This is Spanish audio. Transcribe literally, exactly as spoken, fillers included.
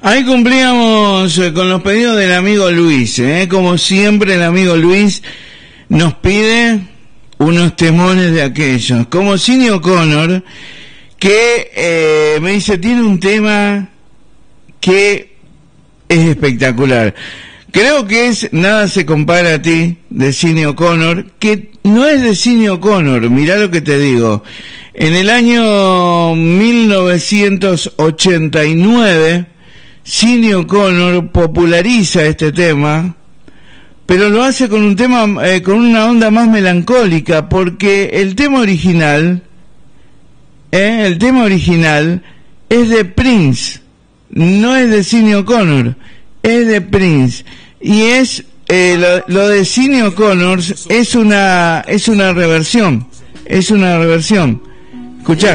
Ahí cumplíamos eh, con los pedidos del amigo Luis, ¿eh? Como siempre el amigo Luis nos pide unos temones de aquellos, como Sinéad O'Connor, que eh, me dice, tiene un tema que es espectacular. Creo que es Nada se compara a ti, de Sinéad O'Connor, que no es de Sinéad O'Connor, mirá lo que te digo. En el año mil novecientos ochenta y nueve, Sinéad O'Connor populariza este tema, pero lo hace con un tema, eh, con una onda más melancólica, porque el tema original, eh, el tema original es de Prince, no es de Sinéad O'Connor, es de Prince, y es eh, lo, lo de Sinéad O'Connor es una es una reversión, es una reversión. Escuchá.